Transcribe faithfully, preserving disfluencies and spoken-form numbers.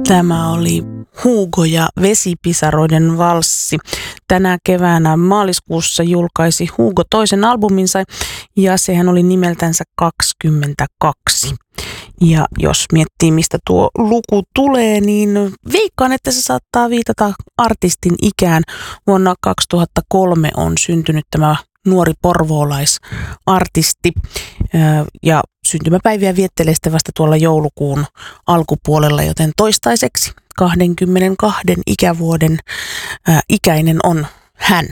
Tämä oli Hugo ja Vesipisaroiden valssi. Tänä keväänä maaliskuussa julkaisi Hugo toisen albuminsa ja sehän oli nimeltänsä kaksikymmentäkaksi. Ja jos miettii, mistä tuo luku tulee, niin veikkaan, että se saattaa viitata artistin ikään. Vuonna kaksituhattakolme on syntynyt tämä nuori porvoolaisartisti ja syntymäpäiviä viettelee sitten vasta tuolla joulukuun alkupuolella, joten toistaiseksi kaksikymmentäkaksi ikävuoden ää, ikäinen on hän.